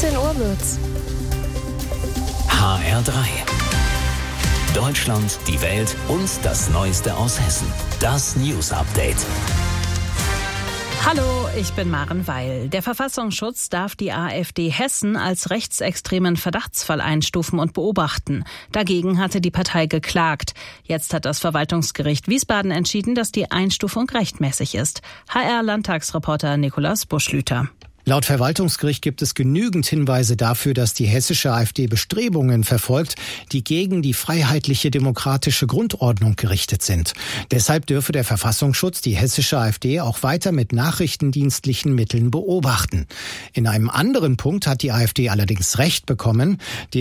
14 Uhr wird's. HR3. Deutschland, die Welt und das Neueste aus Hessen. Das News Update. Hallo, ich bin Maren Weil. Der Verfassungsschutz darf die AfD Hessen als rechtsextremen Verdachtsfall einstufen und beobachten. Dagegen hatte die Partei geklagt. Jetzt hat das Verwaltungsgericht Wiesbaden entschieden, dass die Einstufung rechtmäßig ist. HR-Landtagsreporter Nikolaus Buschlüter. Laut Verwaltungsgericht gibt es genügend Hinweise dafür, dass die hessische AfD Bestrebungen verfolgt, die gegen die freiheitliche demokratische Grundordnung gerichtet sind. Deshalb dürfe der Verfassungsschutz die hessische AfD auch weiter mit nachrichtendienstlichen Mitteln beobachten. In einem anderen Punkt hat die AfD allerdings Recht bekommen.